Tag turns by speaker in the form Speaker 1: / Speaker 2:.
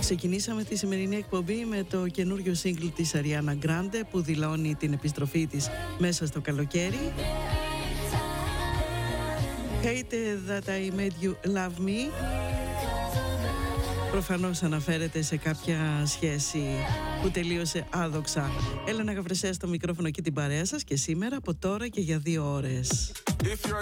Speaker 1: Ξεκινήσαμε τη σημερινή εκπομπή με το καινούριο single της Ariana Grande που δηλώνει την επιστροφή της μέσα στο καλοκαίρι. Hate that I made you love me. Προφανώς αναφέρεται σε κάποια σχέση που τελείωσε άδοξα. Έλενα Γαβρεσέα στο μικρόφωνο και την παρέα σας και σήμερα από τώρα και για 2 ώρες.
Speaker 2: If you're